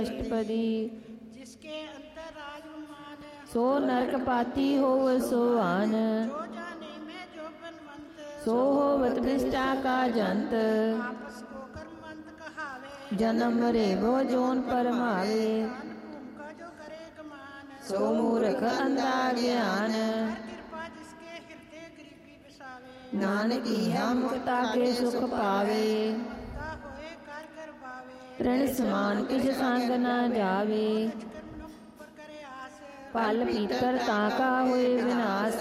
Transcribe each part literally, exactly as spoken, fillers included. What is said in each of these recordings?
अष्टपदी जिसके अंतर राजमान सो नरक पाती होव सोवान जो जाने में जो बनवंत सो होवत विष्टा का जंत आपस को कर्मवंत कहावे जन्म रे वो जोन परमावे दान भूम का जो करे गमान सो मूर्ख अंधा ज्ञान हर कृपा जिसके हृदय गरीबी बसावे नानक इहा मुक्ता के सुख पावे ममता होए कर कर भावे तृण समान किस संग न जावे कर्म पर करे आस पल पीतर ताका होए विनाश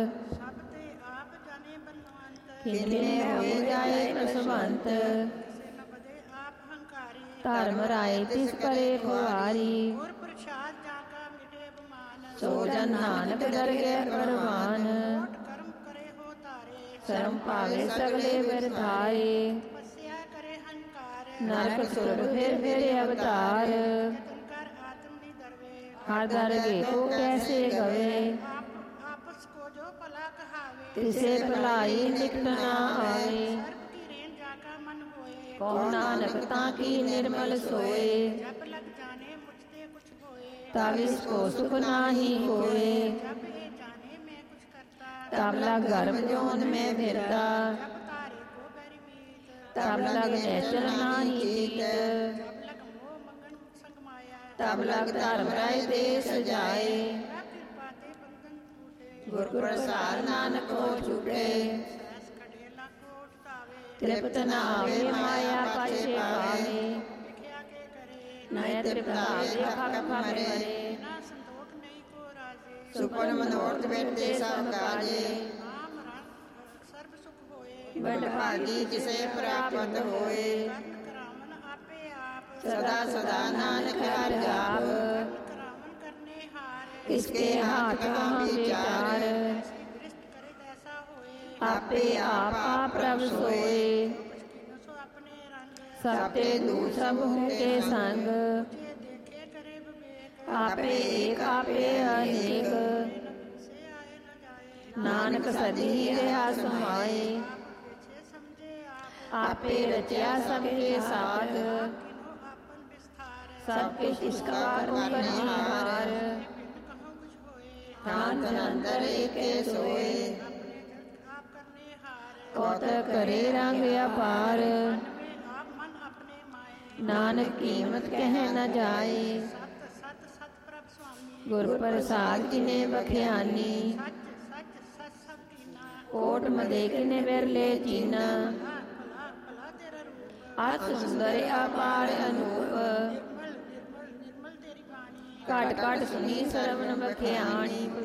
सब ते आप जाने बनवंत किन्ने होए जाए प्रसवंत से न बदे आप हंकारी धर्म राय तिस परे खुआरी और प्रसाद जाका मिटे बमान सो जन नानक डर गए परवान कोट कर्म करे हो तारे शर्म पावे सगले बिरधारे तपस्या करे हंकार नरक सुर फिर फिर अवतार यतन कर आत्म निदरवे हर दरगे को कैसे गवे आप आपस को जो भला कहावे तिसे भलाई निकट न आवे सर्व की रेन जाका मन होए कौन नानक ताकी निर्मल सोए जब लग जाने मुझते कुछ होए तब इसको सुख नाही होए जब ये जाने मैं कुछ करता तब लग गर्भ जोन में फिरता जब तारे को बैरी मीत तब लग नैचर नाही तीत जब लग मोह मगन संग माया तब लग धर्म राय देश जाए तब कृपा ते बंधन टूटे गुर प्रसाद नानक को छूटे सहस खडेला कोट तावे तृप्त न आवे माया पाछे पावे लिखिया के करे नय तृप्त आवे फक मरे ना संतोष नहीं को राजे सुपन मनोरथ बेटे सब काजे नाम रंग सर्व सुख होए बड़ भागी जिसे प्राप्त होए कर्ण करावन आपे आप सदा सदा नानक हर जाप कर्ण करावन करने हार इसके हाथ कहाँ विचार ऐसी दृष्ट करे तैसा होए आपे आप आप प्रभ सोए कुछ कीनो सो अपने रंग सबते दू सब के संग जे देखे करे विवेक आपे एक आपे अनेक से आए न जाए नानक सदी रहा समाए आप पीछे समझे आप आपे रचया सबके साथ किनो आपन विस्तार सब किस इसका करनिहार भिन्न कहो कुछ होए कान अंतर एके सोए अपने जगत आप करने हार कौत करे रंग अपार मन में आप मन अपने माए नानक कीमत कह न जाए सत सत सत प्रभ स्वामी गुर प्रसाद किने बखियानी सच सच सच सब कीना कोट मदे किने बिरले चीना भला भला भला तेरा रूप अत सुंदर अपार अनूप निर्मल निर्मल निर्मल तेरी वाणी घट घट सुनी सरवण बखियानी